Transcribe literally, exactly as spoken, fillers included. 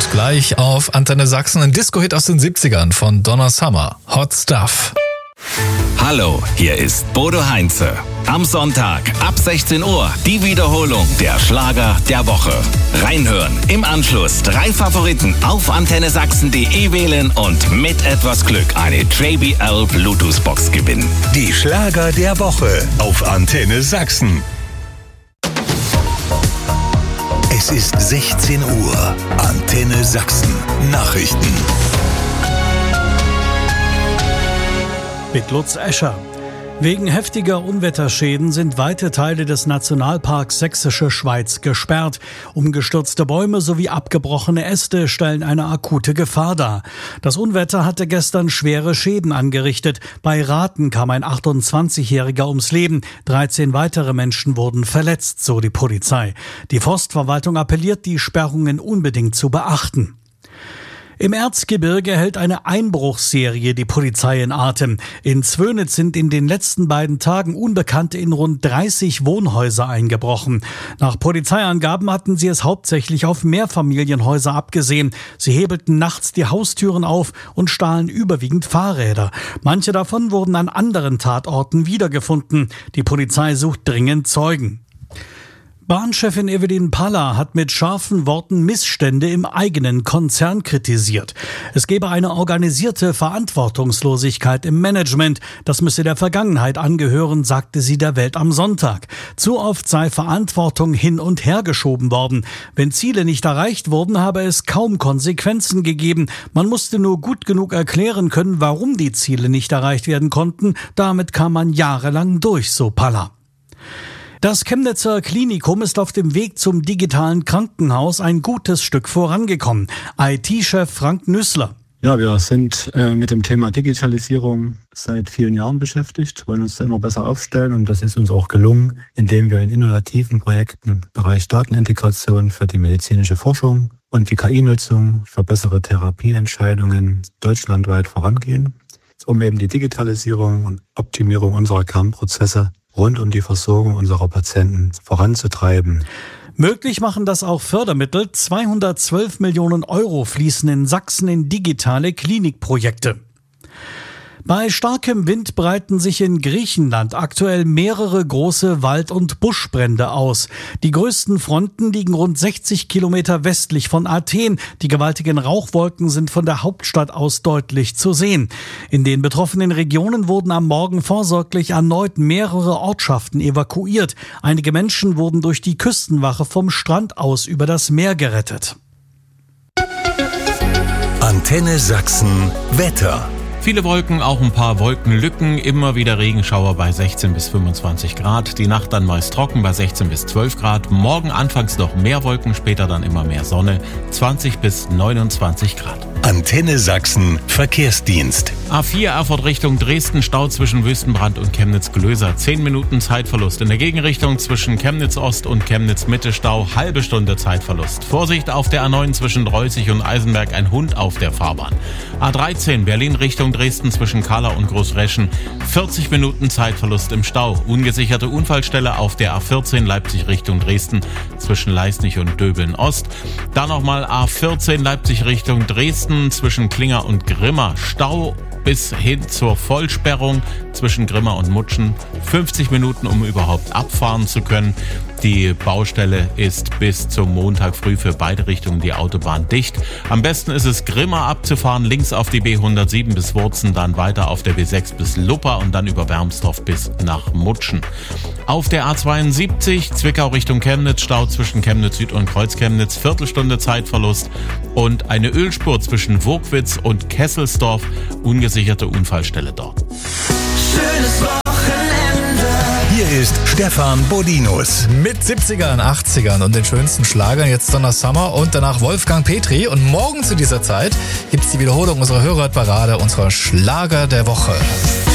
gleich auf Antenne Sachsen ein Disco-Hit aus den siebzigern von Donna Summer. Hot Stuff. Hallo, hier ist Bodo Heinze. Am Sonntag ab sechzehn Uhr die Wiederholung der Schlager der Woche. Reinhören, im Anschluss drei Favoriten auf antenne sachsen punkt de wählen und mit etwas Glück eine J B L Bluetooth-Box gewinnen. Die Schlager der Woche auf Antenne Sachsen. Es ist sechzehn Uhr. Antenne Sachsen. Nachrichten. Mit Lutz Escher. Wegen heftiger Unwetterschäden sind weite Teile des Nationalparks Sächsische Schweiz gesperrt. Umgestürzte Bäume sowie abgebrochene Äste stellen eine akute Gefahr dar. Das Unwetter hatte gestern schwere Schäden angerichtet. Bei Rathen kam ein achtundzwanzigjähriger ums Leben. dreizehn weitere Menschen wurden verletzt, so die Polizei. Die Forstverwaltung appelliert, die Sperrungen unbedingt zu beachten. Im Erzgebirge hält eine Einbruchsserie die Polizei in Atem. In Zwönitz sind in den letzten beiden Tagen Unbekannte in rund dreißig Wohnhäuser eingebrochen. Nach Polizeiangaben hatten sie es hauptsächlich auf Mehrfamilienhäuser abgesehen. Sie hebelten nachts die Haustüren auf und stahlen überwiegend Fahrräder. Manche davon wurden an anderen Tatorten wiedergefunden. Die Polizei sucht dringend Zeugen. Bahnchefin Evelyn Paller hat mit scharfen Worten Missstände im eigenen Konzern kritisiert. Es gebe eine organisierte Verantwortungslosigkeit im Management. Das müsse der Vergangenheit angehören, sagte sie der Welt am Sonntag. Zu oft sei Verantwortung hin und her geschoben worden. Wenn Ziele nicht erreicht wurden, habe es kaum Konsequenzen gegeben. Man musste nur gut genug erklären können, warum die Ziele nicht erreicht werden konnten. Damit kam man jahrelang durch, so Paller. Das Chemnitzer Klinikum ist auf dem Weg zum digitalen Krankenhaus ein gutes Stück vorangekommen. I T-Chef Frank Nüssler. Ja, wir sind äh, mit dem Thema Digitalisierung seit vielen Jahren beschäftigt, wollen uns da immer besser aufstellen und das ist uns auch gelungen, indem wir in innovativen Projekten im Bereich Datenintegration für die medizinische Forschung und die K I-Nutzung für bessere Therapieentscheidungen deutschlandweit vorangehen, um eben die Digitalisierung und Optimierung unserer Kernprozesse rund um die Versorgung unserer Patienten voranzutreiben. Möglich machen das auch Fördermittel. zweihundertzwölf Millionen Euro fließen in Sachsen in digitale Klinikprojekte. Bei starkem Wind breiten sich in Griechenland aktuell mehrere große Wald- und Buschbrände aus. Die größten Fronten liegen rund sechzig Kilometer westlich von Athen. Die gewaltigen Rauchwolken sind von der Hauptstadt aus deutlich zu sehen. In den betroffenen Regionen wurden am Morgen vorsorglich erneut mehrere Ortschaften evakuiert. Einige Menschen wurden durch die Küstenwache vom Strand aus über das Meer gerettet. Antenne Sachsen Wetter. Viele Wolken, auch ein paar Wolkenlücken, immer wieder Regenschauer bei sechzehn bis fünfundzwanzig Grad. Die Nacht dann meist trocken bei sechzehn bis zwölf Grad. Morgen anfangs noch mehr Wolken, später dann immer mehr Sonne, zwanzig bis neunundzwanzig Grad. Antenne Sachsen Verkehrsdienst. A vier Erfurt Richtung Dresden, Stau zwischen Wüstenbrand und Chemnitz-Glöser. zehn Minuten Zeitverlust. In der Gegenrichtung zwischen Chemnitz-Ost und Chemnitz-Mitte Stau, halbe Stunde Zeitverlust. Vorsicht auf der A neun zwischen Dreußig und Eisenberg, ein Hund auf der Fahrbahn. A dreizehn Berlin Richtung Dresden zwischen Kahla und Großreschen, vierzig Minuten Zeitverlust im Stau. Ungesicherte Unfallstelle auf der A vierzehn Leipzig Richtung Dresden zwischen Leisnig und Döbeln Ost. Dann nochmal A vierzehn Leipzig Richtung Dresden zwischen Klinger und Grimma. Stau bis hin zur Vollsperrung zwischen Grimma und Mutschen. fünfzig Minuten, um überhaupt abfahren zu können. Die Baustelle ist bis zum Montag früh für beide Richtungen die Autobahn dicht. Am besten ist es, Grimma abzufahren, links auf die B hundertsieben bis Wurzen, dann weiter auf der B sechs bis Luppa und dann über Wermsdorf bis nach Mutschen. Auf der A zweiundsiebzig, Zwickau Richtung Chemnitz, Stau zwischen Chemnitz Süd und Kreuzchemnitz, Viertelstunde Zeitverlust und eine Ölspur zwischen Wurkwitz und Kesselsdorf, ungesicherte Unfallstelle dort. Schönes Wochenende. Hier ist Stefan Bodinus. Mit siebzigern, achtzigern und den schönsten Schlagern jetzt Donna Summer und danach Wolfgang Petri. Und morgen zu dieser Zeit gibt's die Wiederholung unserer Hörerparade, unserer Schlager der Woche.